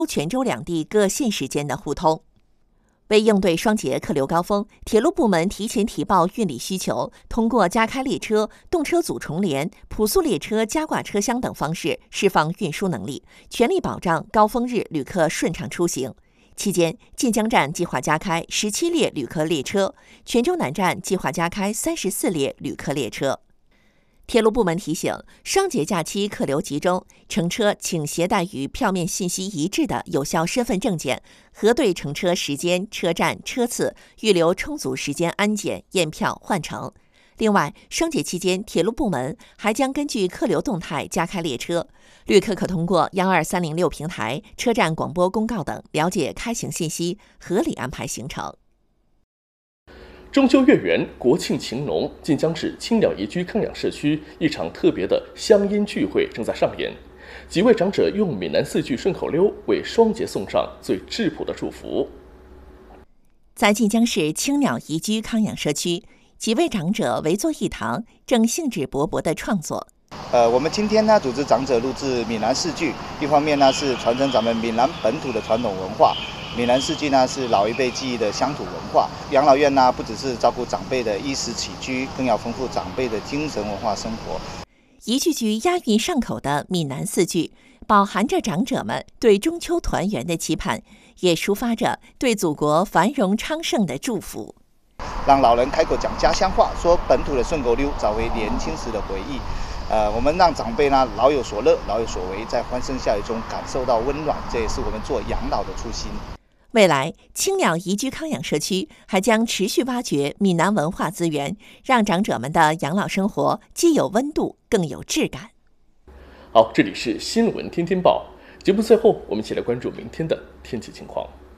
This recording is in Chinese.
泉州两地各县市间的互通。为应对双节客流高峰，铁路部门提前提报运力需求，通过加开列车、动车组重联、普速列车加挂车厢等方式释放运输能力，全力保障高峰日旅客顺畅出行。期间，晋江站计划加开17列旅客列车，泉州南站计划加开34列旅客列车。铁路部门提醒，双节假期客流集中，乘车请携带与票面信息一致的有效身份证件，核对乘车时间、车站、车次，预留充足时间安检、验票、换乘。另外，双节期间，铁路部门还将根据客流动态加开列车，旅客可通过12306平台、车站广播公告等了解开行信息，合理安排行程。 中秋月圆，国庆情浓，晋江市青鸟宜居康养社区一场特别的乡音聚会正在上演。几位长者用闽南4句顺口溜为双节送上最质朴的祝福。 在晋江市青鸟宜居康养社区，几位长者围坐一堂，正兴致勃勃地创作。 我们今天呢组织长者录制闽南4句，一方面呢是传承咱们闽南本土的传统文化。闽南4句呢是老一辈记忆的乡土文化。养老院呢不只是照顾长辈的衣食起居，更要丰富长辈的精神文化生活。 一句句押韵上口的闽南4句，饱含着长者们对中秋团圆的期盼，也抒发着对祖国繁荣昌盛的祝福。 让老人开口讲家乡话，说本土的顺口溜，找回年轻时的回忆。我们让长辈呢老有所乐，老有所为，在欢声笑语中感受到温暖，这也是我们做养老的初心。 未来，青鸟宜居康养社区还将持续挖掘闽南文化资源，让长者们的养老生活既有温度，更有质感。 好，这里是新闻天天报节目，最后我们一起来关注明天的天气情况。